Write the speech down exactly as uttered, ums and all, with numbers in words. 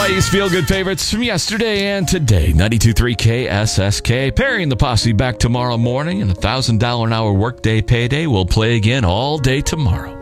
Hawaii's feel-good favorites from yesterday and today. ninety-two point three K S S K. Perry and the Posse back tomorrow morning, and a one thousand dollars an hour workday payday will play again all day tomorrow.